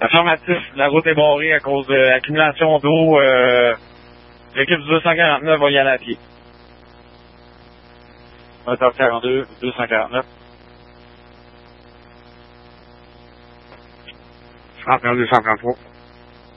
Affirmatif, la route est barrée à cause de l'accumulation d'eau. L'équipe du 249 va y aller à pied. 1h42, 249. Je rentre en 233.